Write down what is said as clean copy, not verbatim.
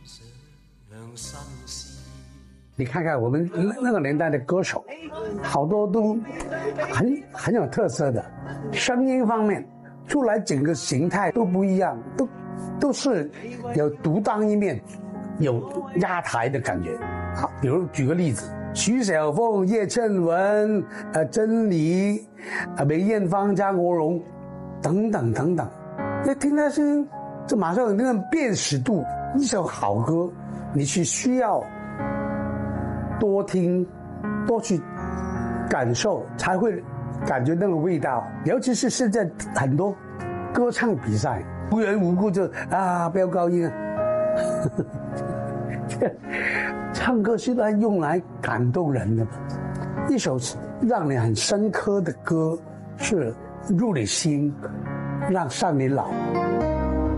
你看看我们那个年代的歌手，好多都很有特色的，声音方面出来整个形态都不一样，都是有独当一面，有压台的感觉。好，比如举个例子，徐小凤、叶倩文、甄妮、梅艳芳、张国荣等等等等，那听他声音，这马上有那个辨识度。一首好歌，你是需要多听，多去感受，才会感觉那个味道。尤其是现在很多歌唱比赛，无缘无故就飙高音啊。唱歌是来用来感动人的，一首让你很深刻的歌是入你心，让你老。